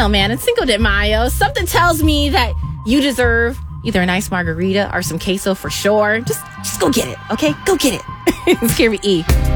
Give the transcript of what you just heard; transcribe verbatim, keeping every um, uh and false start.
know, man. It's Cinco de Mayo. Something tells me that you deserve either a nice margarita or some queso for sure. Just, just go get it, okay? Go get it. It's Carrie E.